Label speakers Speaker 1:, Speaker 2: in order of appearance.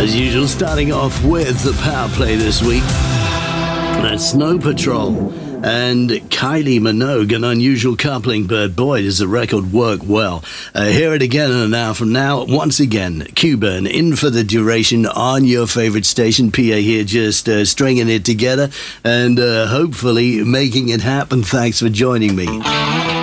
Speaker 1: As usual, starting off with the power play this week. That's Snow Patrol and Kylie Minogue, an unusual coupling, but boy, does the record work well. Hear it again in an hour from now. Once again, Cuban in for the duration on your favorite station. PA here just stringing it together and hopefully making it happen. Thanks for joining me.